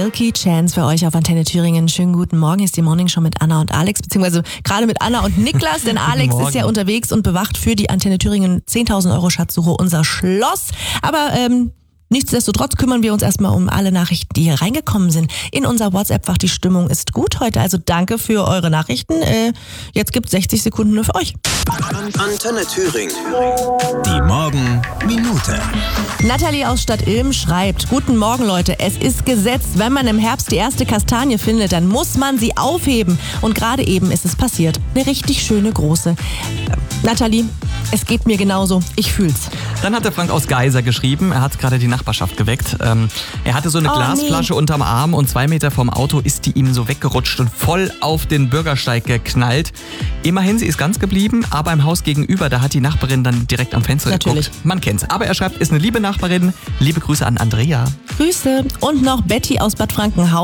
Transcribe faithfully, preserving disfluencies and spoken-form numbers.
Milky Chance für euch auf Antenne Thüringen. Schönen guten Morgen, hier ist die Morning Show mit Anna und Alex, beziehungsweise gerade mit Anna und Niklas, denn Alex ist ja unterwegs und bewacht für die Antenne Thüringen zehntausend Euro Schatzsuche unser Schloss. Aber ähm, nichtsdestotrotz kümmern wir uns erstmal um alle Nachrichten, die hier reingekommen sind. In unser WhatsApp-Fach, die Stimmung ist gut heute, also danke für eure Nachrichten. Äh, jetzt gibt es sechzig Sekunden nur für euch. Antenne Thüringen. Die Morgenminute. Nathalie aus Stadt Ilm schreibt: Guten Morgen, Leute. Es ist Gesetz, wenn man im Herbst die erste Kastanie findet, dann muss man sie aufheben. Und gerade eben ist es passiert. Eine richtig schöne große. Nathalie, es geht mir genauso. Ich fühl's. Dann hat der Frank aus Geiser geschrieben, er hat gerade die Nachbarschaft geweckt. Ähm, er hatte so eine Oh, Glasflasche nee. unterm Arm und zwei Meter vom Auto ist die ihm so weggerutscht und voll auf den Bürgersteig geknallt. Immerhin, sie ist ganz geblieben, aber im Haus gegenüber, da hat die Nachbarin dann direkt am Fenster Natürlich. geguckt. Man kennt's. Aber er schreibt, ist eine liebe Nachbarin. Liebe Grüße an Andrea. Grüße. Und noch Betty aus Bad Frankenhausen.